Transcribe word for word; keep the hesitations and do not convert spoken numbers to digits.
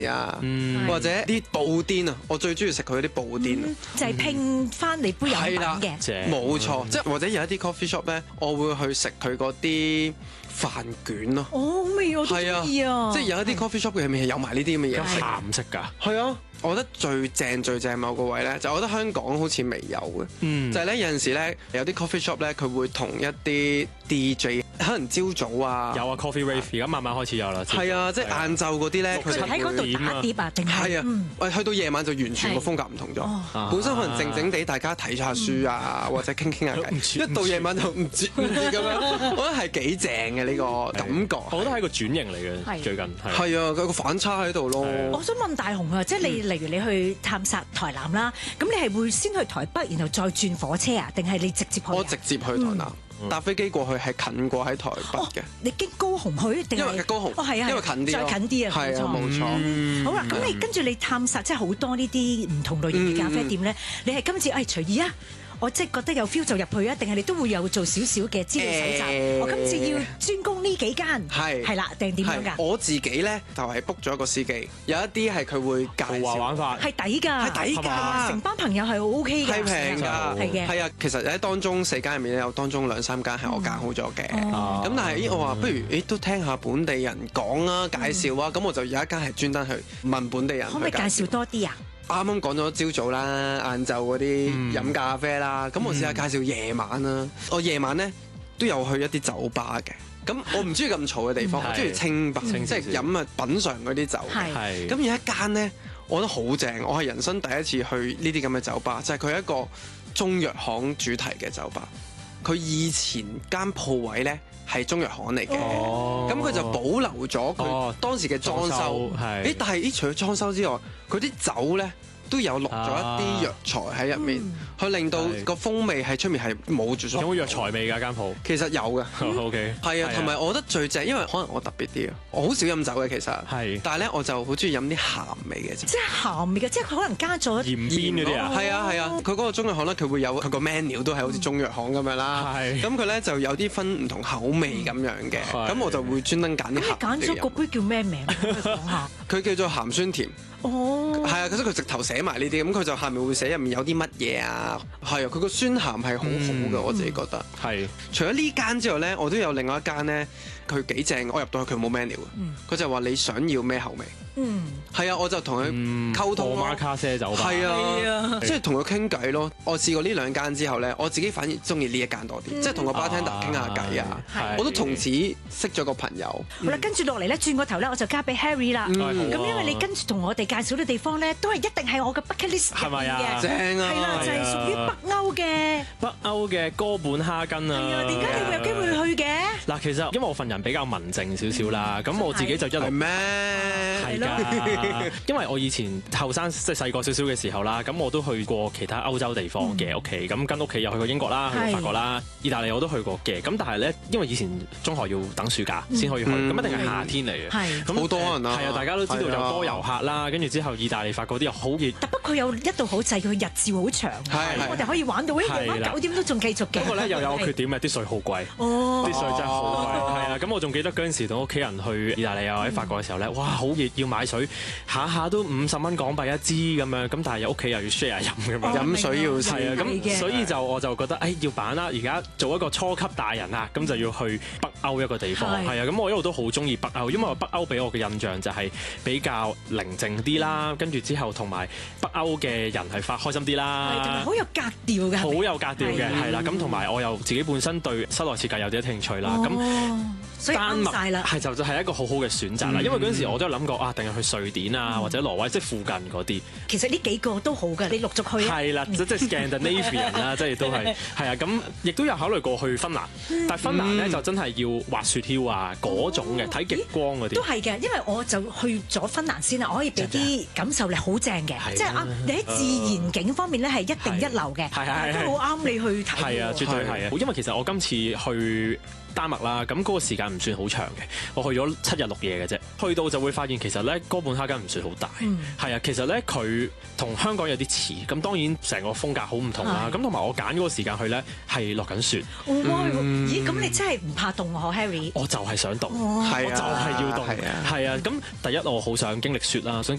啊，或者啲布甸啊，我最中意食佢啲布甸啊， 就係拼翻你杯飲品嘅， 冇錯。即係或者有一啲 coffee shop 咧，我會去食佢嗰啲飯卷咯。 哦，好味我都中意啊！ 即係有一啲 coffee shop 嘅入面係有埋呢啲咁嘅嘢， 鹹色㗎。 係啊，我覺得最正最正某個位咧，就我覺得香港好似未有嘅， 嗯、 就係咧有陣時咧有啲 coffee shop 咧，佢會同一啲 D J 可能朝早啊， 有啊 coffee rave 而家慢慢開始有啦。 係啊，即係晏晝嗰啲咧， 佢哋喺嗰度打碟啊，定係係啊，喂，去到夜晚就完全個風格唔同咗。本身可能靜靜地大家睇下書啊，或者傾傾下偈，一到夜晚就唔知唔知咁樣，我覺得係幾正嘅呢個感覺。 我覺得係一個轉型嚟嘅，最近係。 係啊，佢個反差喺度咯。 我想問大雄啊，即係你例如你去探索台南啦，咁你係會先去台北，然後再轉火車啊，定係你直接去？ 我直接去台南。搭飛機過去係近過喺台北嘅。 你經高雄去定係？ 因為高雄， 哦係啊， 因為近啲， 再近啲啊， 係啊，冇錯。 好啦，咁你跟住你探索即係好多呢啲唔同類型嘅咖啡店咧，你係今次誒隨意啊？我即係覺得有 feel 就入去啊，定係你都會有做少少嘅資料搜集？我今次要專攻呢幾間，係係啦，定點樣㗎？ 我自己咧就係 book 咗一個司機，有一啲係佢會介紹玩法， 係抵㗎， 係抵㗎， 成班朋友係 O K 嘅， 係平㗎， 係嘅， 係啊。其實喺當中四間入面咧，有當中兩三間係我揀好咗嘅。咁但係咦，我話不如誒都聽下本地人講啊，介紹啊，咁我就有一間係專登去問本地人。 可唔可以介紹多啲啊？ 啱啱講咗朝早啦、晏晝嗰啲飲咖啡啦，咁、嗯、我試下介紹夜晚啦。我夜晚咧都有去一啲酒吧嘅，咁我唔中意咁嘈嘅地方，我中意清白，即係飲啊品嚐嗰啲酒。係，咁有一間咧，我覺得好正，我係人生第一次去呢啲咁嘅酒吧，就係佢係一個中藥行主題嘅酒吧。佢以前間鋪位咧係中藥行嚟嘅，咁佢、哦、就保留咗佢當時嘅裝修。誒、哦，但係咦，除咗裝修之外，佢啲酒咧都有落咗一啲藥材喺入面，去、嗯、令到個風味喺出面係冇住。 有冇藥材味㗎間鋪？ 其實有嘅。 O K。 係啊，同埋我覺得最正，因為可能我特別啲啊，我好少飲酒嘅其實。係。但係咧，我就好中意飲啲鹹味嘅。 即係鹹味嘅，即係佢可能加咗鹽邊嗰啲啊。 係啊係啊，佢嗰個中藥行咧，佢會有佢個 menu 都係好似中藥行咁樣啦。係。咁佢咧就有啲分唔同口味咁樣嘅，咁我就會專登揀啲鹹啲。 咁你揀咗個杯叫咩名？講下。 佢叫做鹹酸甜。哦，係啊，其實佢直頭寫埋呢啲，咁佢就下面會寫入面有啲乜嘢啊，係啊，佢個酸鹹係好好嘅，嗯、我自己覺得。係、嗯。除咗呢間之外咧，我都有另外一間咧，佢幾正，我入到去佢冇 menu 嘅，佢、嗯、就話你想要咩口味。嗯，係啊，我就同佢溝通咯。卡啡酒吧。係啊，即係同佢傾偈咯。我試過呢兩間之後咧，我自己反而中意呢一間多啲，嗯、即係同個 bartender 傾下偈啊。係。我都從此識咗個朋友。 好啦，跟住落嚟咧，轉個頭咧，我就交俾 Harry 啦。咁、嗯、因為你跟住同我哋介紹啲地方咧，都係一定係我嘅 bucket list 入面嘅。 正啊！ 係啦，就係屬於北歐嘅。 北歐嘅哥本哈根啊。係啊， 點解你會有機會去嘅？ 嗱，其實因為我份人比較文靜少少啦，咁、嗯、我自己就一路咩？ 因為我以前後生即係細個少少嘅時候啦，咁我都去過其他歐洲地方嘅屋企，咁、嗯、跟屋企又去過英國啦，去過法國啦，意大利我都去過嘅。咁但係咧，因為以前中學要等暑假先可以去，咁、嗯、一定係夏天嚟嘅。係咁好多人啊。係啊，大家都知道有多遊客啦，跟住之後意大利、法國啲又好熱。 但不過有一度好滯，佢日照好長，我哋可以玩到夜晚九點都仲繼續嘅。 不過咧又有個缺點嘅，啲水好貴。哦，啲水真係好貴。係啊，咁我仲記得嗰陣時同屋企人去意大利啊或者法國嘅時候咧，哇，好熱，要買水，下下都五十蚊港幣一支咁樣，咁但係有屋企又要 share 飲咁樣，飲水要係啊，咁所以就我就覺得，誒要辦啦，而家做一個初級大人啊，咁就要去北歐一個地方，係啊，咁我一路都好中意北歐，因為北歐俾我嘅印象就係比較寧靜啲啦，跟住之後同埋北歐嘅人係發開心啲啦， 係同埋好有格調嘅， 好有格調嘅，係啦，咁同埋我又自己本身對室內設計有啲興趣啦，咁。所以丹麥係就就係一個好好嘅選擇啦，嗯、因為嗰陣時我都有諗過啊，定係去瑞典啊、嗯、或者挪威，即係附近嗰啲。其實呢幾個都好嘅，你陸續去啊。係啦，即係 Scandinavian 啦，即係都係係啊，咁亦都有考慮過去芬蘭，嗯、但係芬蘭咧就真係要滑雪橇啊嗰種嘅，睇極光嗰啲。都係嘅，因為我就去咗芬蘭先啦，我可以俾啲感受力好正嘅，即係啊，你喺自然景方面咧係一定一流嘅，係係係，都好啱你去睇。係啊，絕對係啊，因為其實我今次去丹麥啦，咁嗰個時間唔算好長嘅，我去咗七日六夜嘅啫。去到就會發現其實咧哥本哈根唔算好大，係啊、嗯，其實咧佢同香港有啲似，咁當然成個風格好唔同啦。咁同埋我揀嗰個時間去咧係落緊雪。 哇！咦？咁你真係唔怕凍喎 Harry？ 我就係想凍， 係啊， 我就係要凍， 係啊， 係啊。咁第一我好想經歷雪啦，想